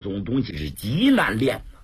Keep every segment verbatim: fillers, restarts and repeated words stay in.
种东西是极难练的。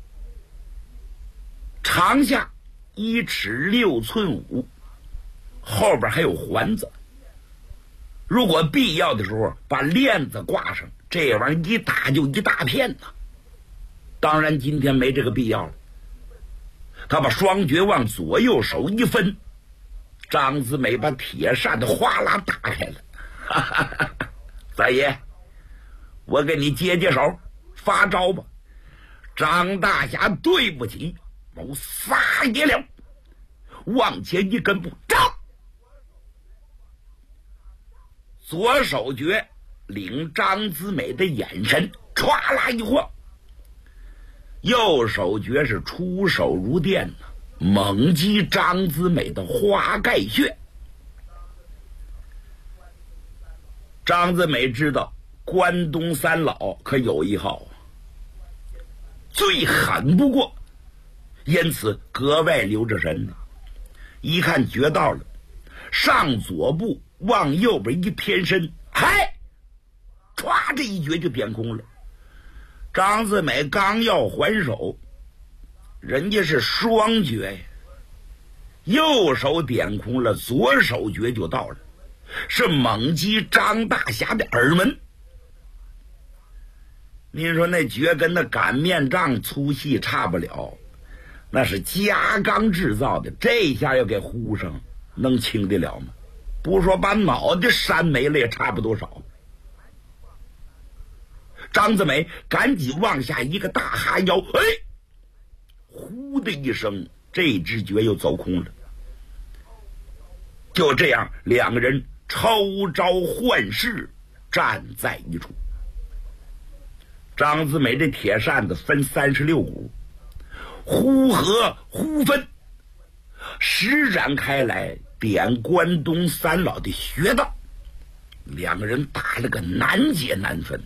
长下一尺六寸五，后边还有环子。如果必要的时候把链子挂上，这玩意儿一打就一大片呢。当然今天没这个必要了。他把双绝往左右手一分，张子美把铁扇子哗啦打开了。哈哈哈哈，三爷，我给你接接手，发招吧。张大侠，对不起，我撒野了。往前一根步，招。左手诀领张子美的眼神歘啦一晃，右手诀是出手如电呢，猛击张子美的花盖穴。张子美知道关东三老可有一号，最狠不过，因此格外留着神呢。一看绝到了，上左步往右边一偏身，嗨，歘，这一绝就点空了。张子美刚要还手，人家是双绝呀，右手点空了，左手绝就到了，是猛击张大侠的耳门。您说那绝跟那擀面杖粗细差不了，那是加钢制造的，这下要给呼上，能轻得了吗？不说把脑袋扇没了也差不多少。张子美赶紧往下一个大哈腰，哎，呼的一声，这只绝又走空了。就这样，两个人抽招换式，站在一处。张子美这铁扇子分三十六股，呼和呼分，施展开来，点关东三老的穴道。两个人打了个难解难分，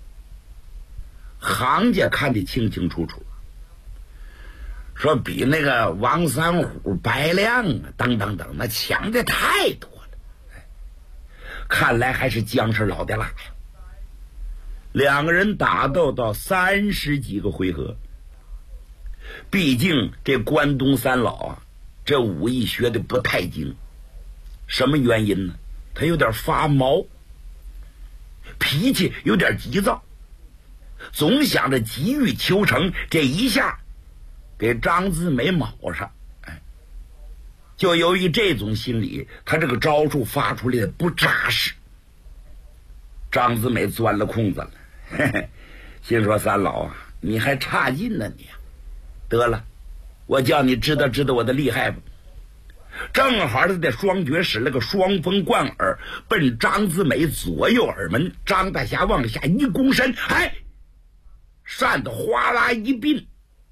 行家看得清清楚楚，说比那个王三虎、白亮啊等等等那强的太多了。看来还是姜氏老的辣呀。两个人打斗到三十几个回合，毕竟这关东三老啊，这武艺学的不太精。什么原因呢？他有点发毛，脾气有点急躁，总想着急于求成，这一下给张子美卯上。哎，就由于这种心理，他这个招数发出来的不扎实。张子美钻了空子了，嘿嘿，心说三老啊，你还差劲呢你啊！得了，我叫你知道知道我的厉害吧。正好他的双绝使了个双风贯耳，奔张子美左右耳门。张大侠往下一躬身，哎，扇子哗啦一并，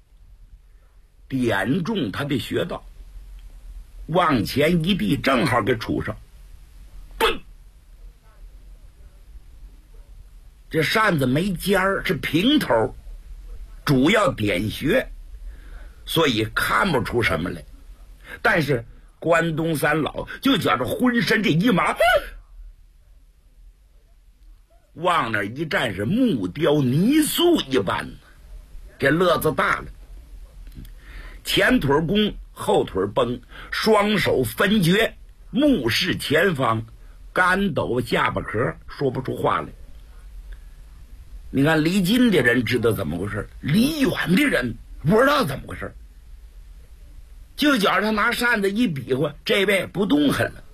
点中他的穴道，往前一递，正好给杵上。嘣！这扇子没尖儿，是平头，主要点穴，所以看不出什么来。但是关东三老就觉着浑身这一麻，往那一站是木雕泥塑一般，这乐子大了。前腿弓，后腿绷，双手分绝，目视前方，干抖下巴壳，说不出话来。你看离近的人知道怎么回事，离远的人不知道怎么回事。就觉着他拿扇子一比划，这位不动弹了。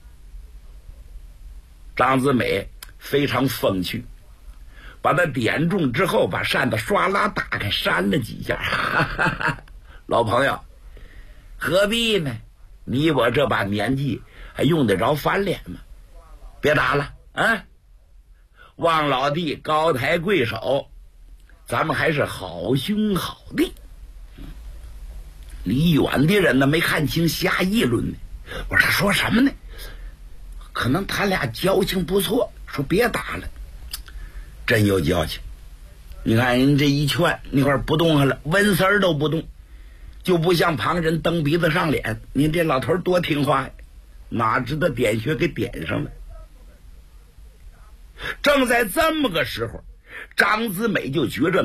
张子美非常风趣，把他点中之后，把扇子唰啦打开，扇了几下。哈哈哈，老朋友，何必呢？你我这把年纪还用得着翻脸吗？别打了啊！望老弟高抬贵手，咱们还是好兄好弟。离远的人呢没看清，瞎议论呢。我说他说什么呢？可能他俩交情不错，说别打了。真有交情。你看人这一劝，那会儿不动弹了，纹丝儿都不动，就不像旁人蹬鼻子上脸。您这老头多听话呀，哪知道点穴给点上了。正在这么个时候，张子美就觉着